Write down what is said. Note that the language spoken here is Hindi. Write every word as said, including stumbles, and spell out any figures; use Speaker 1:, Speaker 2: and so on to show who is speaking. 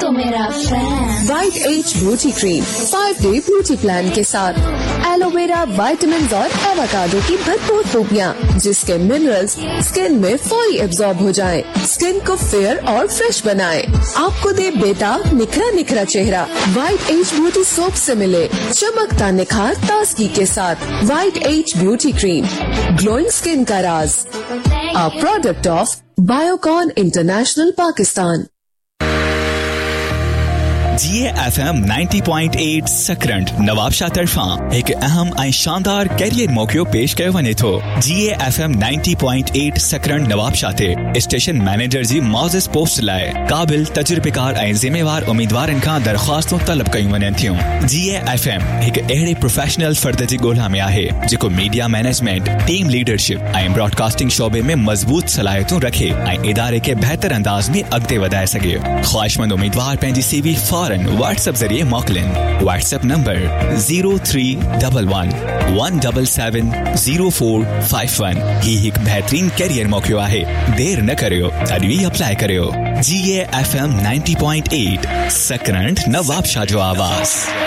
Speaker 1: तो मेरा fan.
Speaker 2: White as beauty cream five day beauty plan के साथ एलोवेरा, विटामिन और एवोकाडो की भरपूर खूबियाँ, जिसके मिनरल्स स्किन में फौरी एब्जॉर्ब हो जाएं, स्किन को फेयर और फ्रेश बनाएं, आपको दे बेताब निखरा निखरा चेहरा। वाइट एज ब्यूटी सोप से मिले चमकता निखार ताजगी के साथ। White as beauty cream, glowing skin का राज। A product of Biocon International Pakistan.
Speaker 3: Ji A F M ninety point eight सकरंट Nawabshah तरफा एक अहम ऐं शानदार कैरियर मौक़ो पेश कयो वञे थो। जी A F M ninety point eight सकरंट Nawabshah ते स्टेशन मैनेजर जी मौज़िज़ पोस्ट लाइ क़ाबिल तजुर्बेकार ऐं ज़िम्मेवार उम्मीदवारनि खां दरख़्वास्तूं तलब कयूं वञनि थियूं। जी ए एफ एम हिकु अहिड़े प्रोफेशनल फ़र्द जी ॻोल्हा में आहे जेको मीडिया मैनेजमेंट, टीम लीडरशिप ऐं ब्रॉडकास्टिंग शोबे में मज़बूत सलाहियतूं रखे ऐं इदारे खे बहितर अंदाज़ में अॻिते वधाए सघे। ख़्वाहिशमंद उम्मीदवार पंहिंजी सीवी व्हाट्सएप जरिए मोकलिन। WhatsApp number zero three one one one seven seven zero four five one. ही एक बेहतरीन कैरियर मौक़ो आहे, देर न करियो, अॼु ही अप्लाई करियो। जी A F M ninety point eight सकरंट Nawabshah जो आवाज़।